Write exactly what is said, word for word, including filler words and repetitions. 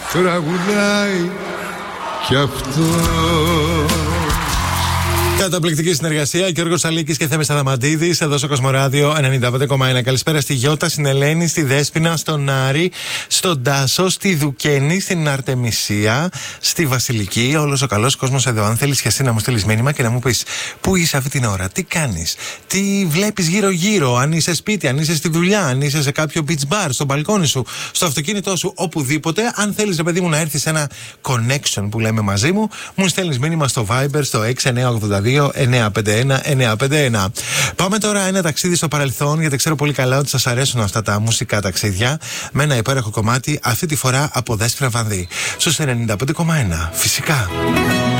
τραγουδάει κι αυτό. Καταπληκτική συνεργασία, Γιώργος Αλίκης και Θέμης Αδαμαντίδης, εδώ στο Κοσμοράδιο ενενήντα πέντε κόμμα ένα. Καλησπέρα στη Γιώτα, στην Ελένη, στη Δέσποινα, στον Άρη, στον Τάσο, στη Δουκένη, στην Αρτεμισία, στη Βασιλική. Όλος ο καλός κόσμος εδώ. Αν θέλεις και εσύ να μου στείλεις μήνυμα και να μου πεις πού είσαι αυτή την ώρα, τι κάνεις, τι βλέπεις γύρω-γύρω, αν είσαι σπίτι, αν είσαι στη δουλειά, αν είσαι σε κάποιο beach bar, στο μπαλκόνι σου, στο αυτοκίνητό σου, οπουδήποτε. Αν θέλεις, ρε παιδί μου, να έρθεις σε ένα connection που λέμε μαζί μου, μου στέλνεις μήνυμα στο Viber στο έξι εννιά ογδόντα δύο εννιά πέντε ένα εννιά πέντε ένα. Πάμε τώρα ένα ταξίδι στο παρελθόν, γιατί ξέρω πολύ καλά ότι σας αρέσουν αυτά τα μουσικά ταξίδια. Με ένα υπέροχο κομμάτι, αυτή τη φορά από Δέσποινα Βανδύ. Στους ενενήντα πέντε κόμμα ένα. Φυσικά.